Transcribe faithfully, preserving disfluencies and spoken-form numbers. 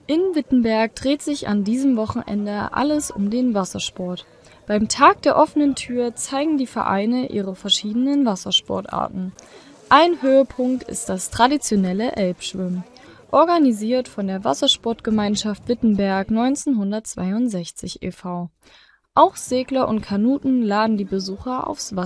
In Wittenberg dreht sich an diesem Wochenende alles um den Wassersport. Beim Tag der offenen Tür zeigen die Vereine ihre verschiedenen Wassersportarten. Ein Höhepunkt ist das traditionelle Elbschwimmen, organisiert von der Wassersportgemeinschaft Wittenberg neunzehnhundertzweiundsechzig e V Auch Segler und Kanuten laden die Besucher aufs